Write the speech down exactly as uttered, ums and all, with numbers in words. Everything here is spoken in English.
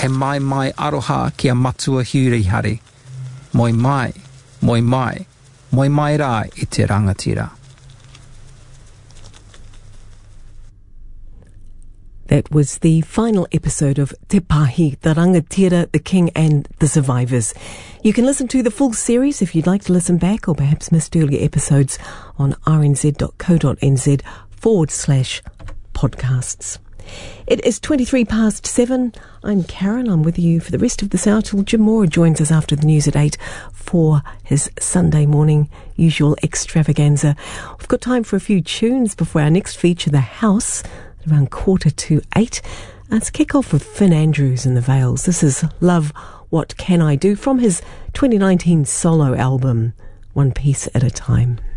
he mai mai aroha kia matua hurihari. Moi mai, moi mai, moi mai rā I te rangatira. That was the final episode of Te Pahi, The Rangatira, The King and The Survivors. You can listen to the full series if you'd like to listen back or perhaps missed earlier episodes on rnz.co.nz forward slash podcasts. It is twenty-three past seven. I'm Karen. I'm with you for the rest of this hour till Jim Moore joins us after the news at eight for his Sunday morning usual extravaganza. We've got time for a few tunes before our next feature, The House, around quarter to eight. Let's kick off with Finn Andrews and the Veils. This is Love, What Can I Do from his twenty nineteen solo album, One Piece at a Time.